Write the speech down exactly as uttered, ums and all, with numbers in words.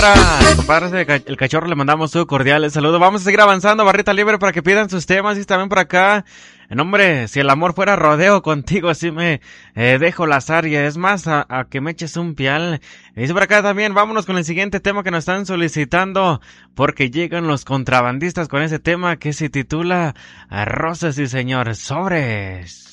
para padre el cachorro, le mandamos su cordial saludo. Vamos a seguir avanzando, barrita libre, para que pidan sus temas. Y también por acá, en hombre, si el amor fuera rodeo, contigo así me eh, dejo las áreas. Es más, a, a que me eches un pial. Y dice por acá también, vámonos con el siguiente tema que nos están solicitando, porque llegan los contrabandistas con ese tema que se titula Rosas y Señor Sobres.